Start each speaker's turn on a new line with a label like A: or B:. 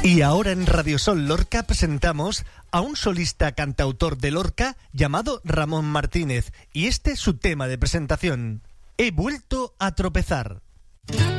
A: Y ahora en Radio Sol Lorca presentamos a un solista cantautor de Lorca llamado Ramón Martínez, y este es su tema de presentación: He vuelto a tropezar.